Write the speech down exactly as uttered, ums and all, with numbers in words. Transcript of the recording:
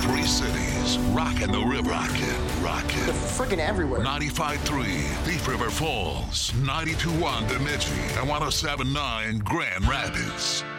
Three cities, rocking the river. Rockin', rockin'. They're freaking everywhere. ninety-five point three Thief River Falls, ninety-two point one Bemidji, and one oh seven point nine Grand Rapids.